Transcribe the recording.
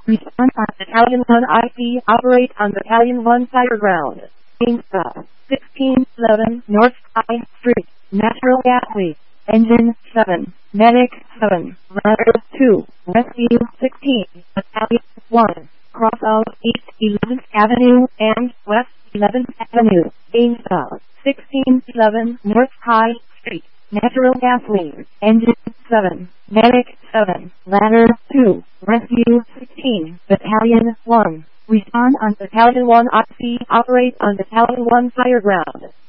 Respond on Battalion 1 IC. Operate on Battalion 1 Fireground. Ainspa. 1611 North High Street. Natural gas leak. Engine 7. Medic 7. Ladder 2. Rescue 16. Battalion 1. Cross out East 11th Avenue and West 11th Avenue. Ainspa. 1611 North High Street. Natural gas leak. Engine 7. Medic 7. Ladder 2. Rescue 16. Battalion 1. Respond on Battalion 1 IC. Operate on Battalion 1 Fireground.